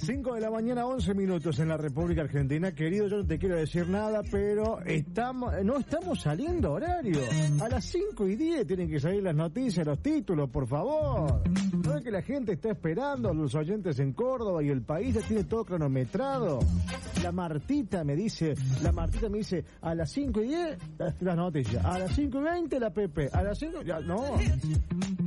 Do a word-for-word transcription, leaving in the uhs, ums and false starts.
cinco de la mañana, once minutos en la República Argentina. Querido, yo no te quiero decir nada, pero estamos, no estamos saliendo a horario. A las cinco y diez tienen que salir las noticias, los títulos, por favor. No es que la gente está esperando, los oyentes en Córdoba y el país ya tiene todo cronometrado. La Martita me dice, la Martita me dice, a las cinco y diez las noticias, a las cinco y veinte la Pepe, a las cinco, ya, no.